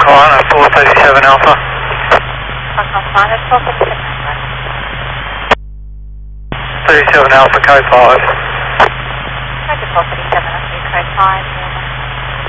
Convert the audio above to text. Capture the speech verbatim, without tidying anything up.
Carolina, four thirty-seven Alpha. Foxtrot Carolina, four thirty-seven Alpha. thirty-seven Alpha, code five. Roger, four thirty-seven Alpha, code five.